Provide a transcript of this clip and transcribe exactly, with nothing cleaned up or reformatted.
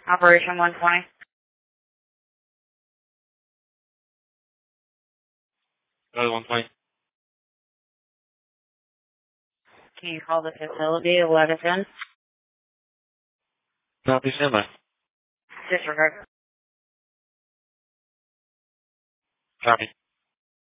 Operation one twenty. Go to one twenty. Can you call the facility to let us in? Copy, standby. Disregard. Copy.